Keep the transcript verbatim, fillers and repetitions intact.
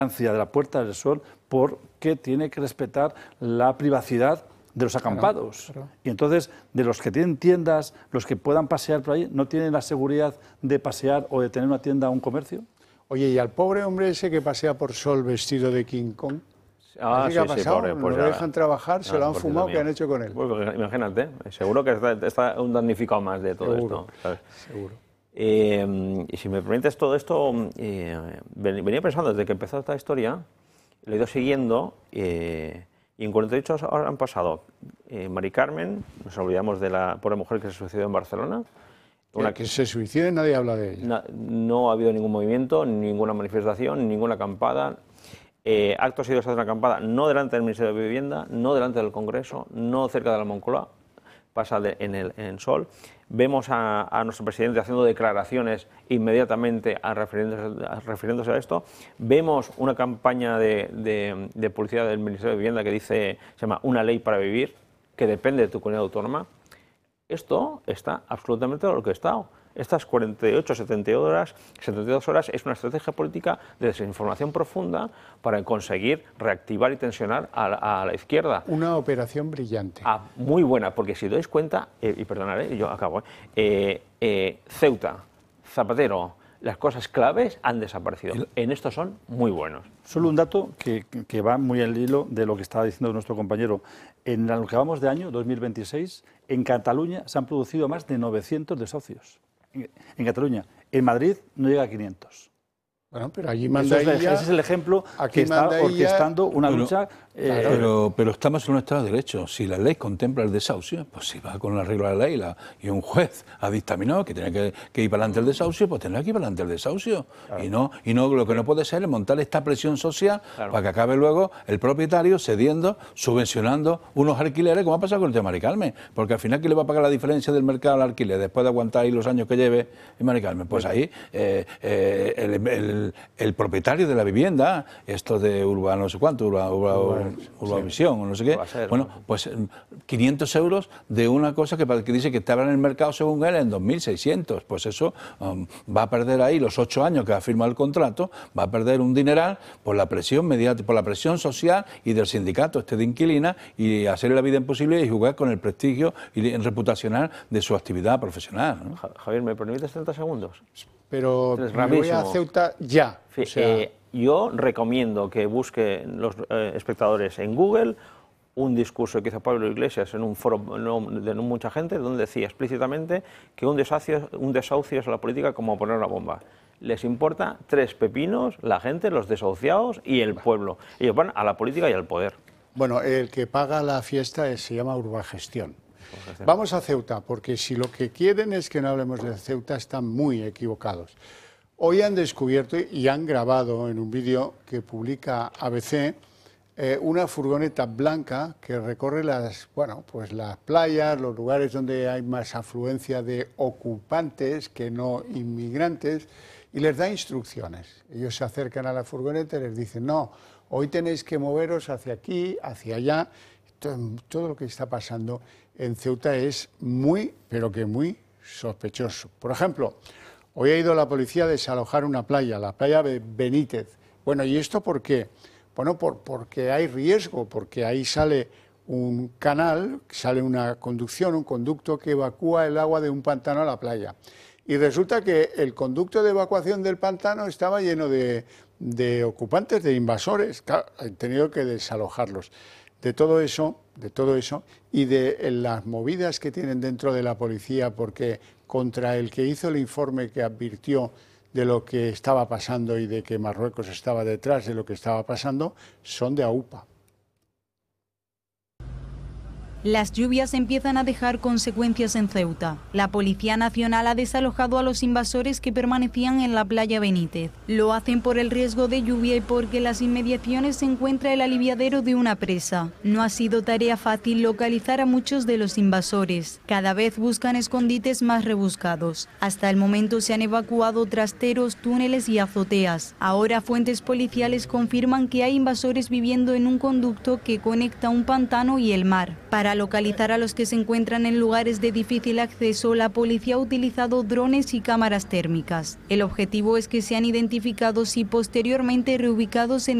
de la Puerta del Sol porque tiene que respetar la privacidad de los acampados. Claro, claro. Y entonces, de los que tienen tiendas, los que puedan pasear por ahí, ¿no tienen la seguridad de pasear o de tener una tienda o un comercio? Oye, ¿y al pobre hombre ese que pasea por Sol vestido de King Kong? Ah, ¿Qué sí, ha pasado? sí, pobre, pues ¿No lo ya, dejan trabajar? ¿Se ah, lo han fumado? ¿Qué han hecho con él? Pues, imagínate, seguro que está, está un damnificado más de todo seguro, esto, ¿sabes? Seguro. Eh, y si me permites todo esto, eh, venía pensando desde que empezó esta historia, lo he ido siguiendo, eh, y en cuarenta y ocho horas han pasado eh, Mari Carmen, nos olvidamos de la pobre mujer que se suicidó en Barcelona. Una, que se suicide, nadie habla de ella. No, no ha habido ningún movimiento, ninguna manifestación, ninguna acampada. Eh, acto seguido se hace una acampada, no delante del Ministerio de Vivienda, no delante del Congreso, no cerca de la Moncloa, pasa de, en el en Sol. Vemos a, a nuestro presidente haciendo declaraciones inmediatamente a refiriéndose, a refiriéndose a esto. Vemos una campaña de, de, de publicidad del Ministerio de Vivienda que dice, se llama Una ley para vivir, que depende de tu comunidad autónoma. Esto está absolutamente orquestado. Estas cuarenta y ocho, setenta y dos horas, setenta y dos horas es una estrategia política de desinformación profunda para conseguir reactivar y tensionar a la, a la izquierda. Una operación brillante. Ah, muy buena, porque si dais cuenta, eh, y perdonaré, yo acabo, eh, eh, Ceuta, Zapatero, las cosas claves han desaparecido. En esto son muy buenos. Solo un dato que, que va muy al hilo de lo que estaba diciendo nuestro compañero. En lo que vamos de año, dos mil veintiséis, en Cataluña se han producido más de novecientos desahucios. En Cataluña. En Madrid no llega a quinientos. Bueno, pero allí manda Eso es, ella, ese es el ejemplo aquí que está manda orquestando ella, una pero, lucha. Eh, eh, pero, pero estamos en un Estado de Derecho. Si la ley contempla el desahucio, pues si va con el arreglo de la ley la, y un juez ha dictaminado que tiene que, que ir para adelante el desahucio, pues tendrá que ir para adelante el desahucio. Claro. Y, no, y no lo que no puede ser es montar esta presión social claro. para que acabe luego el propietario cediendo, subvencionando unos alquileres, como ha pasado con el tema de Mari Carmen. Porque al final, ¿quién le va a pagar la diferencia del mercado al alquiler después de aguantar ahí los años que lleve en Mari Carmen? Pues ahí eh, eh, el, el, el propietario de la vivienda, esto de Urbano, no sé cuánto, Urbano, Urbano, Urbavisión, o no sé qué, ser, bueno, pues quinientos euros de una cosa que, que dice que estaba en el mercado, según él, en dos mil seiscientos. Pues eso um, va a perder ahí los ocho años que ha firmado el contrato, va a perder un dineral por la presión mediática, por la presión social y del sindicato este de inquilina, y hacerle la vida imposible y jugar con el prestigio y reputacional de su actividad profesional, ¿no? Javier, ¿me permites treinta segundos? Pero me voy a Ceuta ya. Sí, o sea... eh, yo recomiendo que busquen los eh, espectadores en Google un discurso que hizo Pablo Iglesias en un foro no, de no mucha gente, donde decía explícitamente que un desahucio, un desahucio es a la política como poner una bomba. Les importa tres pepinos, la gente, los desahuciados y el pueblo. Ellos van a la política y al poder. Bueno, el que paga la fiesta es, se llama Urbagestión. Vamos a Ceuta, porque si lo que quieren es que no hablemos de Ceuta, están muy equivocados. Hoy han descubierto y han grabado en un vídeo que publica A B C eh, una furgoneta blanca que recorre las, bueno, pues las playas, los lugares donde hay más afluencia de ocupantes que no inmigrantes, y les da instrucciones. Ellos se acercan a la furgoneta y les dicen, no, hoy tenéis que moveros hacia aquí, hacia allá. Todo, todo lo que está pasando en Ceuta es muy, pero que muy sospechoso. Por ejemplo, hoy ha ido la policía a desalojar una playa, la playa de Benítez. Bueno, ¿y esto por qué? Bueno, por, porque hay riesgo, porque ahí sale un canal, sale una conducción, un conducto que evacúa el agua de un pantano a la playa. Y resulta que el conducto de evacuación del pantano estaba lleno de, de ocupantes, de invasores. Claro, han tenido que desalojarlos. De todo eso, de todo eso, y de las movidas que tienen dentro de la policía, porque contra el que hizo el informe que advirtió de lo que estaba pasando y de que Marruecos estaba detrás de lo que estaba pasando, son de AUPA. Las lluvias empiezan a dejar consecuencias en Ceuta. La Policía Nacional ha desalojado a los invasores que permanecían en la playa Benítez. Lo hacen por el riesgo de lluvia y porque en las inmediaciones se encuentra el aliviadero de una presa. No ha sido tarea fácil localizar a muchos de los invasores. Cada vez buscan escondites más rebuscados. Hasta el momento se han evacuado trasteros, túneles y azoteas. Ahora fuentes policiales confirman que hay invasores viviendo en un conducto que conecta un pantano y el mar. Para Para localizar a los que se encuentran en lugares de difícil acceso, la policía ha utilizado drones y cámaras térmicas. El objetivo es que sean identificados y posteriormente reubicados en